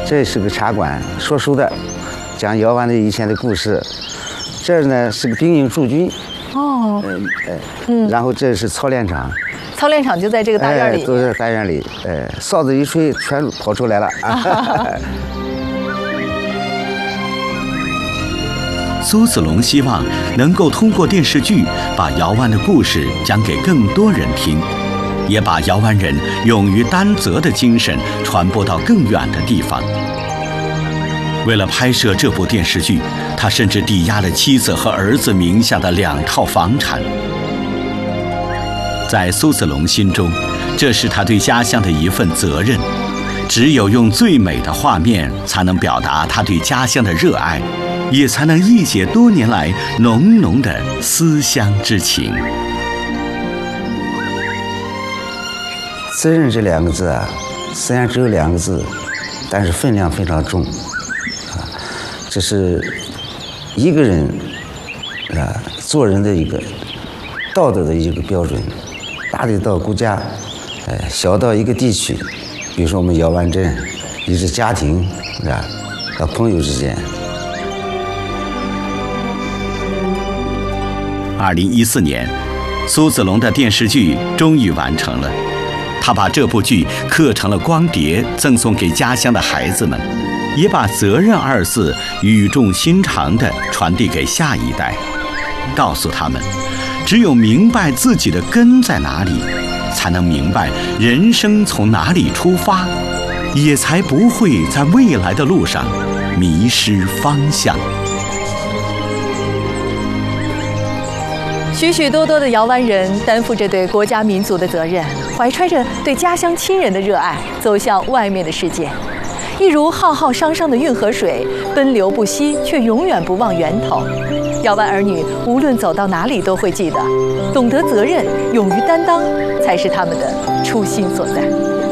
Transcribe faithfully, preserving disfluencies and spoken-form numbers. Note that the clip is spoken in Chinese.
这是个茶馆，说书的，讲姚湾的以前的故事。这儿呢是个兵营驻军。哦。嗯呃、嗯。然后这是操练场。 操练场就在这个大院里。 哎，都在大院里。哎，哨子一吹，全跑出来了。啊、 苏子龙希望能够通过电视剧把姚湾的故事讲给更多人听，也把姚湾人勇于担责的精神传播到更远的地方。为了拍摄这部电视剧，他甚至抵押了妻子和儿子名下的两套房产。在苏子龙心中，这是他对家乡的一份责任。只有用最美的画面，才能表达他对家乡的热爱，也才能忆解多年来浓浓的思乡之情。 责任这两个字啊，虽然只有两个字，但是分量非常重啊。这是一个人啊做人的一个道德的一个标准，大的到国家，呃，小到一个地区，比如说我们姚湾镇，一直家庭啊和朋友之间。 二零一四年，苏子龙的电视剧终于完成了。他把这部剧刻成了光碟，赠送给家乡的孩子们，也把责任二字语重心长地传递给下一代，告诉他们，只有明白自己的根在哪里，才能明白人生从哪里出发，也才不会在未来的路上迷失方向。 许许多多的姚湾人担负着对国家民族的责任，怀揣着对家乡亲人的热爱，走向外面的世界。一如浩浩汤汤的运河水，奔流不息，却永远不忘源头。姚湾儿女无论走到哪里都会记得，懂得责任，勇于担当，才是他们的初心所在。